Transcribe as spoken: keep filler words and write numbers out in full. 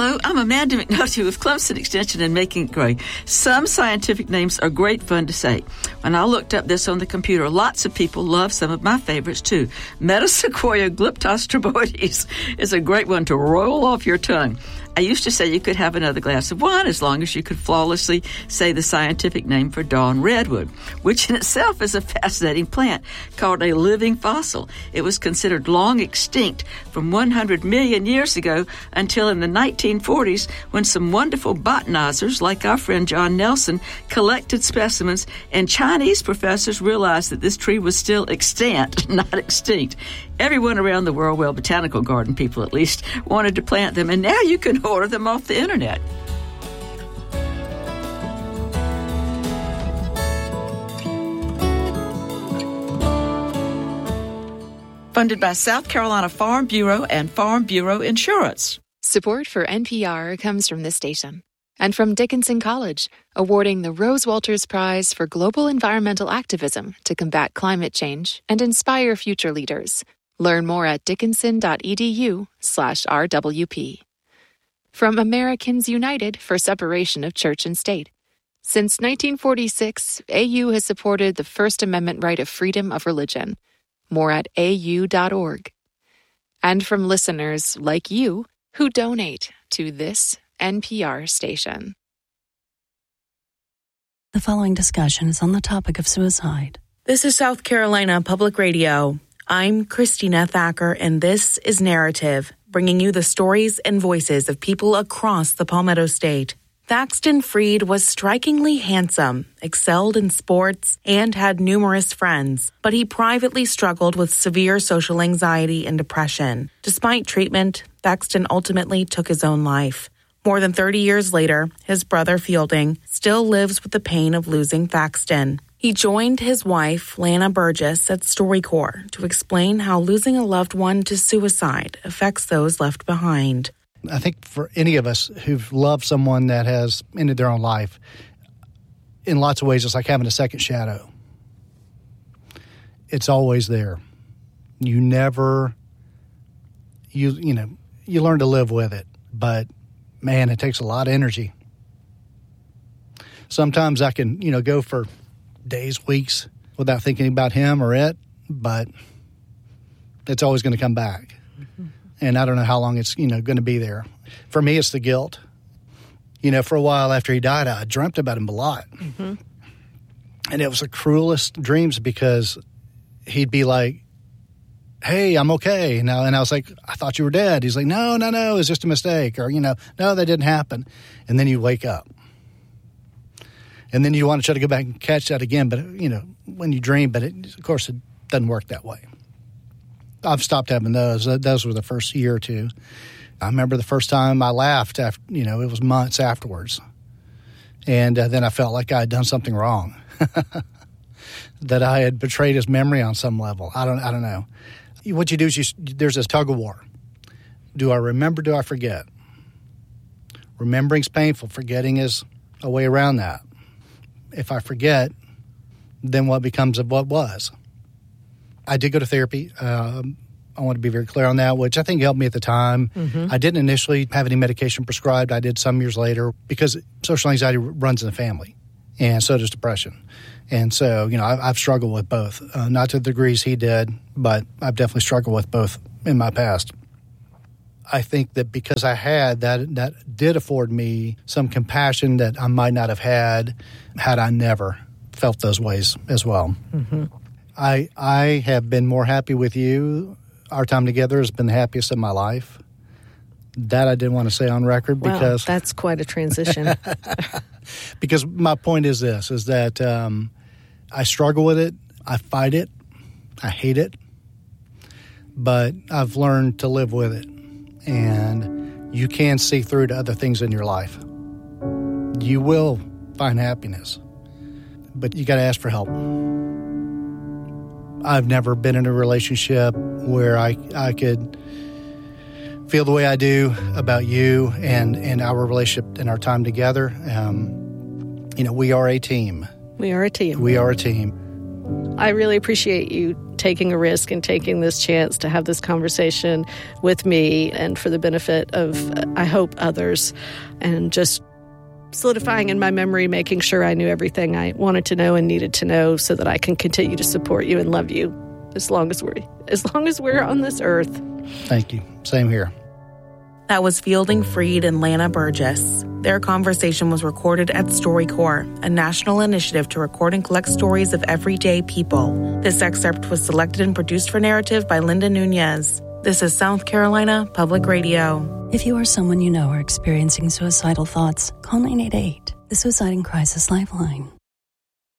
Hello, I'm Amanda McNulty with Clemson Extension and Making It Great. Some scientific names are great fun to say. When I looked up this on the computer, lots of people love some of my favorites too. Metasequoia glyptostroboides is a great one to roll off your tongue. I used to say you could have another glass of wine as long as you could flawlessly say the scientific name for dawn redwood, which in itself is a fascinating plant called a living fossil. It was considered long extinct from one hundred million years ago until in the nineteen forties when some wonderful botanizers like our friend John Nelson collected specimens, and Chinese professors realized that this tree was still extant, not extinct. Everyone around the world, well, botanical garden people at least, wanted to plant them, and now you can order them off the internet. Funded by South Carolina Farm Bureau and Farm Bureau Insurance. Support for N P R comes from this station and from Dickinson College, awarding the Rose Walters Prize for Global Environmental Activism to combat climate change and inspire future leaders. Learn more at dickinson.edu slash RWP. From Americans United for Separation of Church and State. Since nineteen forty-six, A U has supported the First Amendment right of freedom of religion. More at A U dot org. And from listeners like you who donate to this N P R station. The following discussion is on the topic of suicide. This is South Carolina Public Radio. I'm Christina Thacker, and this is Narrative, bringing you the stories and voices of people across the Palmetto State. Thaxton Freed was strikingly handsome, excelled in sports, and had numerous friends, but he privately struggled with severe social anxiety and depression. Despite treatment, Thaxton ultimately took his own life. More than thirty years later, his brother Fielding still lives with the pain of losing Thaxton. He joined his wife, Lana Burgess, at StoryCorps to explain how losing a loved one to suicide affects those left behind. I think for any of us who've loved someone that has ended their own life, in lots of ways it's like having a second shadow. It's always there. You never, you you know, you learn to live with it, but man, it takes a lot of energy. Sometimes I can, you know, go for days, weeks without thinking about him or it, but it's always going to come back. Mm-hmm. And I don't know how long it's, you know, going to be there. For me, it's the guilt. You know, for a while after he died, I dreamt about him a lot. Mm-hmm. And it was the cruelest dreams because he'd be like, hey, I'm okay. Now, and I was like, I thought you were dead. He's like, no, no, no, it's just a mistake. Or, you know, no, that didn't happen. And then you wake up. And then you want to try to go back and catch that again, but, you know, when you dream, but it, of course it doesn't work that way. I've stopped having those. Those were the first year or two. I remember the first time I laughed, after, you know, it was months afterwards. And uh, then I felt like I had done something wrong, that I had betrayed his memory on some level. I don't I don't know. What you do is you, there's this tug of war. Do I remember, do I forget? Remembering's painful. Forgetting is a way around that. If I forget, then what becomes of what was? I did go to therapy. Um, I want to be very clear on that, which I think helped me at the time. Mm-hmm. I didn't initially have any medication prescribed. I did some years later because social anxiety runs in the family, and so does depression. And so, you know, I've, I've struggled with both. Uh, not to the degrees he did, but I've definitely struggled with both in my past. I think that because I had that, that did afford me some compassion that I might not have had had I never felt those ways as well. Mm-hmm. I I have been more happy with you. Our time together has been the happiest of my life. That I didn't want to say on record wow, because that's quite a transition. Because my point is this: is that um, I struggle with it, I fight it, I hate it, but I've learned to live with it. And you can see through to other things in your life. You will find happiness, but you got to ask for help. I've never been in a relationship where I I could feel the way I do about you and, and our relationship and our time together. Um, you know, we are a team. We are a team. We are a team. I really appreciate you taking a risk and taking this chance to have this conversation with me and for the benefit of, I hope, others, and just solidifying in my memory, making sure I knew everything I wanted to know and needed to know so that I can continue to support you and love you as long as we're, as long as we're on this earth. Thank you. Same here. That was Fielding Freed and Lana Burgess. Their conversation was recorded at StoryCorps, a national initiative to record and collect stories of everyday people. This excerpt was selected and produced for Narrative by Linda Nunez. This is South Carolina Public Radio. If you or someone you know are experiencing suicidal thoughts, call nine eight eight, the Suicide and Crisis Lifeline.